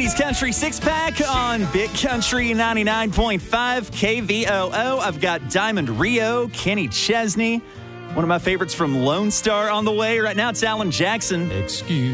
80s Country Six-Pack on Big Country 99.5 KVOO. I've got Diamond Rio, Kenny Chesney, one of my favorites from Lone Star on the way. Right now, it's Alan Jackson. Excuse